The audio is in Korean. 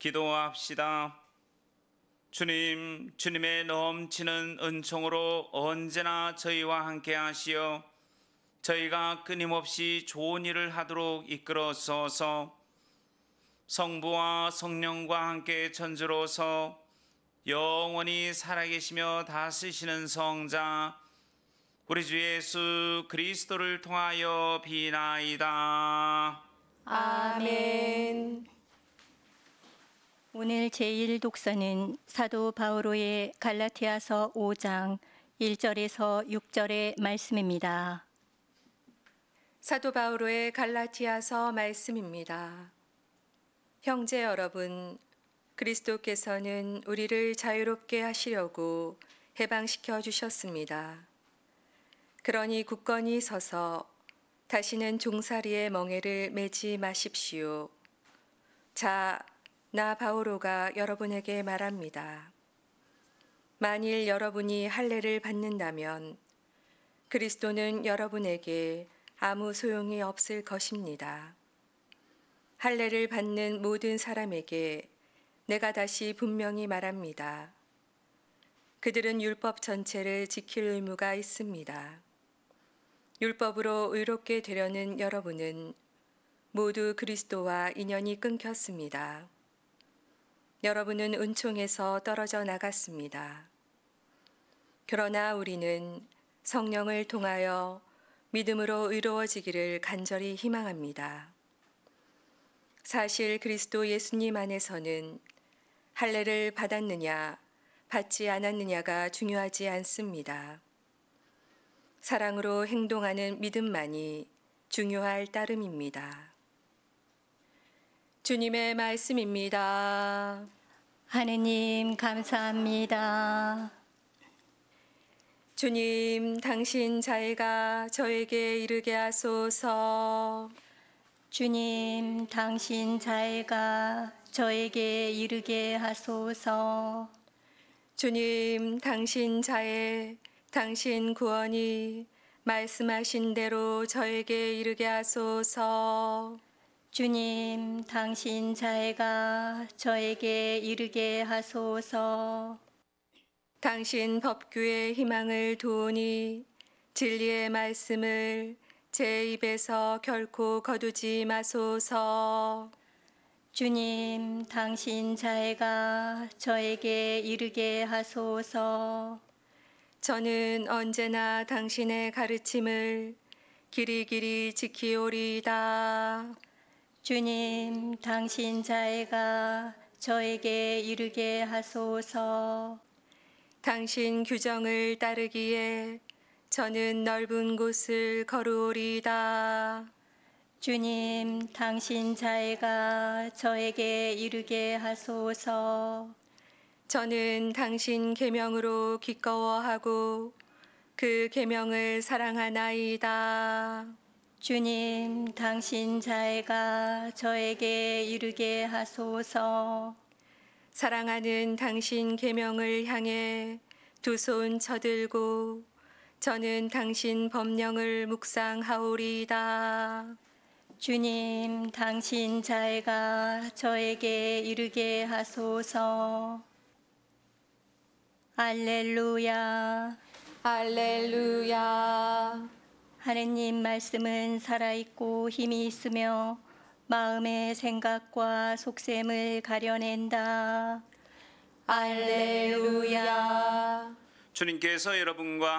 기도합시다. 주님, 주님의 넘치는 은총으로 언제나 저희와 함께 하시어 저희가 끊임없이 좋은 일을 하도록 이끌어서서 성부와 성령과 함께 천주로서 영원히 살아계시며 다스리시는 성자 우리 주 예수 그리스도를 통하여 비나이다. 아멘. 오늘 제1독서는 사도 바오로의 갈라티아서 5장 1절에서 6절의 말씀입니다. 사도 바오로의 갈라티아서 말씀입니다. 형제 여러분, 그리스도께서는 우리를 자유롭게 하시려고 해방시켜 주셨습니다. 그러니 굳건히 서서 다시는 종살이의 멍에를 매지 마십시오. 자, 나 바오로가 여러분에게 말합니다. 만일 여러분이 할례를 받는다면 그리스도는 여러분에게 아무 소용이 없을 것입니다. 할례를 받는 모든 사람에게 내가 다시 분명히 말합니다. 그들은 율법 전체를 지킬 의무가 있습니다. 율법으로 의롭게 되려는 여러분은 모두 그리스도와 인연이 끊겼습니다. 여러분은 은총에서 떨어져 나갔습니다. 그러나 우리는 성령을 통하여 믿음으로 의로워지기를 간절히 희망합니다. 사실 그리스도 예수님 안에서는 할례를 받았느냐, 받지 않았느냐가 중요하지 않습니다. 사랑으로 행동하는 믿음만이 중요할 따름입니다. 주님의 말씀입니다. 하느님 감사합니다. 주님, 당신 자애가 저에게 이르게 하소서. 주님, 당신 자애가 저에게 이르게 하소서. 주님, 당신 자애, 당신 구원이 말씀하신 대로 저에게 이르게 하소서. 주님, 당신 자애가 저에게 이르게 하소서. 당신 법규의 희망을 두오니 진리의 말씀을 제 입에서 결코 거두지 마소서. 주님, 당신 자애가 저에게 이르게 하소서. 저는 언제나 당신의 가르침을 길이길이 지키오리이다. 주님, 당신 자애가 저에게 이르게 하소서. 당신 규정을 따르기에 저는 넓은 곳을 걸으오리이다. 주님, 당신 자애가 저에게 이르게 하소서. 저는 당신 계명으로 기꺼워하고 그 계명을 사랑하나이다. 주님, 당신 자애가 저에게 이르게 하소서. 사랑하는 당신 계명을 향해 두 손 쳐들고 저는 당신 법령을 묵상하오리이다. 주님, 당신 자애가 저에게 이르게 하소서. 할렐루야. 할렐루야. 하느님 말씀은 살아있고 힘이 있으며 마음의 생각과 속셈을 가려낸다. 할렐루야. 주님께서 여러분과